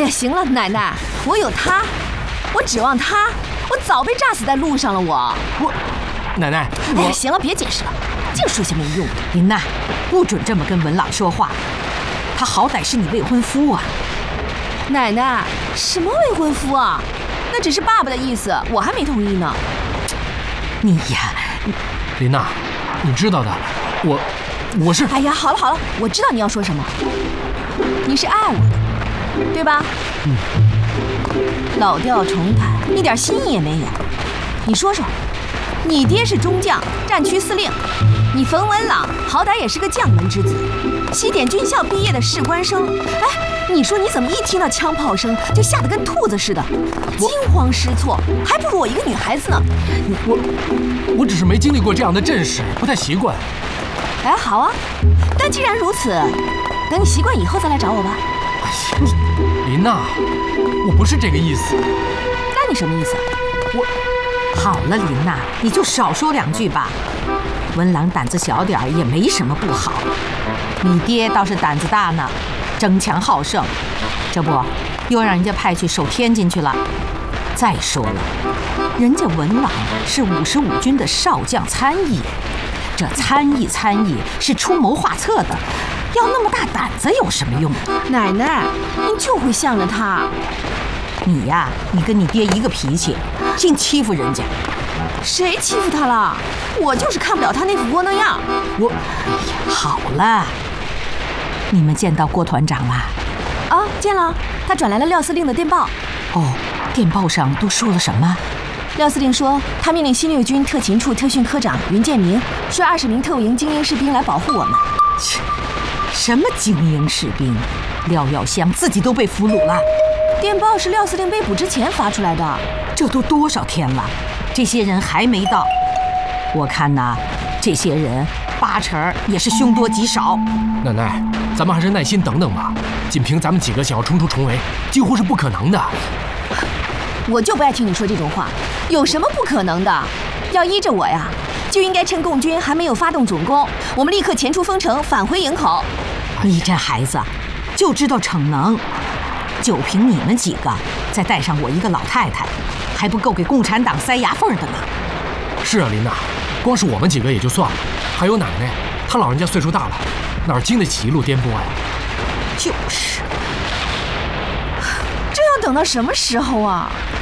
呀，行了，奶奶，我有他，我指望他，我早被炸死在路上了。我， 奶奶， 哎呀，行了，别解释了，净说些没用的。 林娜，不准这么跟文朗说话，他好歹是你未婚夫啊。 奶奶，什么未婚夫啊？那只是爸爸的意思，我还没同意呢。 你呀， 琳娜，你知道的，我是…… 哎呀，好了好了，我知道你要说什么，你是爱我的，对吧？老调重弹，一点新意也没有。你说说，你爹是中将，战区司令，你冯文朗好歹也是个将门之子，西点军校毕业的士官生。哎，你说你怎么一听到枪炮声就吓得跟兔子似的，惊慌失措，还不如我一个女孩子呢。 我只是没经历过这样的阵势，不太习惯。 哎，好啊，但既然如此，等你习惯以后再来找我吧。 琳娜，我不是这个意思。 那你什么意思？ 好了，琳娜，你就少说两句吧。文朗胆子小点儿也没什么不好，你爹倒是胆子大呢，争强好胜，这不又让人家派去守天津去了。再说了，人家文朗是55军的少将参议，这参议是出谋划策的，要那么大胆子有什么用？ 奶奶，您就会向着他。 你呀，你跟你爹一个脾气，净欺负人家。 谁欺负他了？我就是看不了他那副窝囊样。 哎呀，好了，你们见到郭团长了？ 啊，见了，他转来了廖司令的电报。 哦，电报上都说了什么？ 廖司令说，他命令新6军特勤处特训科长云建明率20名特务营精英士兵来保护我们。 切，什么精英士兵？廖耀湘自己都被俘虏了。 电报是廖司令被捕之前发出来的。 这都多少天了，这些人还没到。我看呐，这些人80%也是凶多吉少。 奶奶，咱们还是耐心等等吧。仅凭咱们几个想要冲出重围，几乎是不可能的。 我就不爱听你说这种话，有什么不可能的？要依着我呀，就应该趁共军还没有发动总攻，我们立刻前出丰城，返回营口。 你这孩子就知道逞能，就凭你们几个，再带上我一个老太太，还不够给共产党塞牙缝的呢。 是啊，琳娜，光是我们几个也就算了，还有奶奶，她老人家岁数大了，哪儿经得起一路颠簸呀？ 就是， 这要等到什么时候啊？